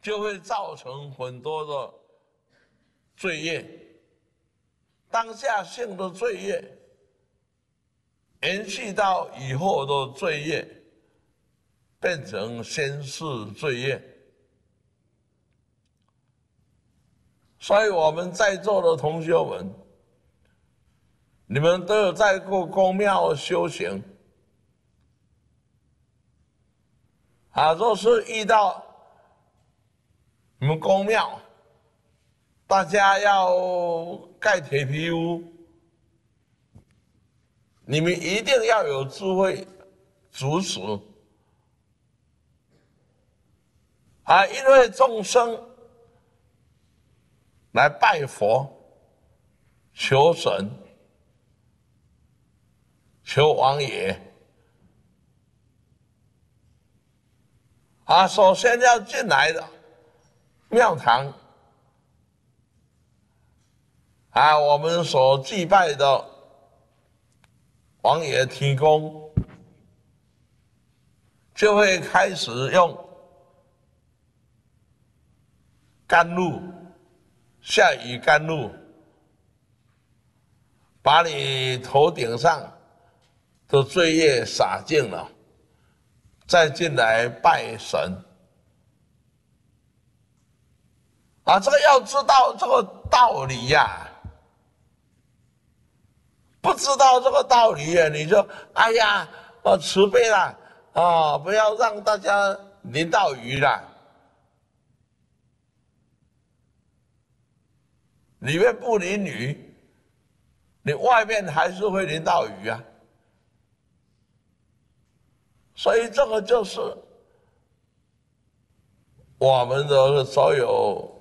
就会造成很多的罪业，当下性的罪业，延续到以后的罪业，变成先世罪业。所以我们在座的同学们，你们都有在过宫庙修行啊。若是遇到你们宫庙，大家要盖铁皮屋，你们一定要有智慧阻止啊，因为众生来拜佛、求神、求王爷啊，首先要进来的庙堂啊，我们所祭拜的王爷天公，就会开始用甘露、下雨甘露，把你头顶上的罪业洒净了，再进来拜神。啊，这个要知道这个道理呀，不知道这个道理呀，你就哎呀，慈悲啦，啊，不要让大家淋到雨啦。里面不淋雨，你外面还是会淋到雨啊。所以这个就是我们的所有